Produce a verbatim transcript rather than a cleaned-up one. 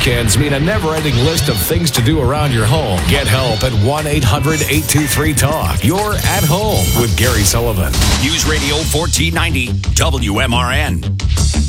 weekends mean a never-ending list of things to do around your home. Get help at one eight hundred eight two three talk. You're at home with Gary Sullivan. News Radio fourteen ninety W M R N.